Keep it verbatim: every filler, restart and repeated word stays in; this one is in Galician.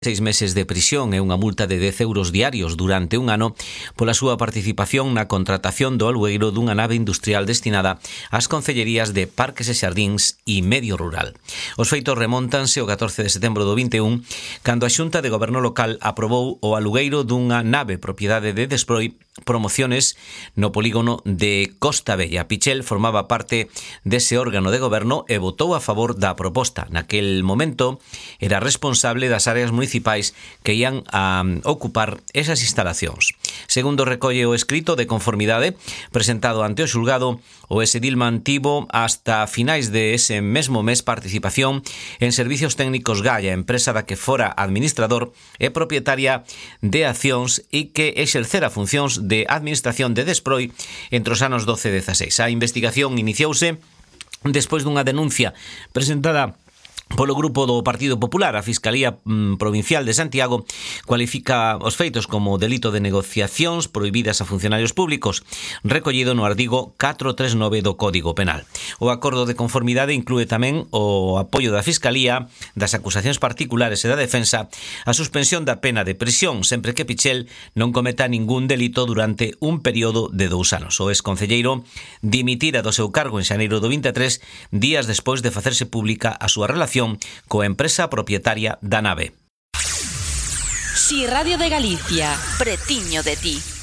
Seis meses de prisión e unha multa de dez euros diarios durante un ano pola súa participación na contratación do alugueiro dunha nave industrial destinada ás concellerías de Parques e Xardíns e Medio Rural. Os feitos remóntanse o catorce de setembro do vinte e un, cando a Xunta de Goberno Local aprobou o alugueiro dunha nave propiedade de Desproi Promociones no polígono de Costa Bella. Pichel formaba parte dese órgano de goberno e votou a favor da proposta. Naquel momento era responsable das áreas municipais que ian a ocupar esas instalacións. Segundo recolle o escrito de conformidade presentado ante o xulgado, o Esedil mantivo hasta finais de ese mesmo mes participación en Servicios Técnicos Gaia, empresa da que fora administrador e propietaria de accións e que exercera funcións de administración de Desproi entre os anos doce e dezaseis. A investigación iniciouse despois dunha denuncia presentada polo grupo do Partido Popular. A Fiscalía mm, Provincial de Santiago cualifica os feitos como delito de negociacións prohibidas a funcionarios públicos, recollido no artigo catrocentos treinta e nove do Código Penal. O acordo de conformidade inclúe tamén o apoio da Fiscalía, das acusacións particulares e da defensa, a suspensión da pena de prisión, sempre que Pichel non cometa ningún delito durante un período de dous anos. O exconcelleiro dimitira do seu cargo en xaneiro do vinte e tres, días despois de facerse pública a súa relación coa empresa propietaria da nave. Si Radio de Galicia, pretiño de ti.